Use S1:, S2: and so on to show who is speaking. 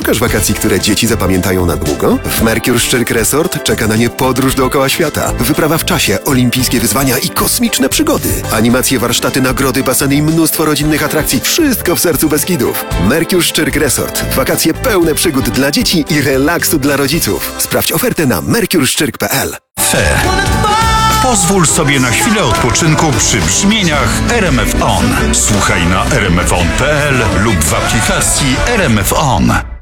S1: Szukasz wakacji, które dzieci zapamiętają na długo? W Mercure Szczyrk Resort czeka na nie podróż dookoła świata. Wyprawa w czasie, olimpijskie wyzwania i kosmiczne przygody. Animacje, warsztaty, nagrody, baseny i mnóstwo rodzinnych atrakcji. Wszystko w sercu Beskidów. Mercure Szczyrk Resort. Wakacje pełne przygód dla dzieci i relaksu dla rodziców. Sprawdź ofertę na mercureszczyrk.pl.
S2: Pozwól sobie na chwilę odpoczynku przy brzmieniach RMF On. Słuchaj na rmfon.pl lub w aplikacji RMF On.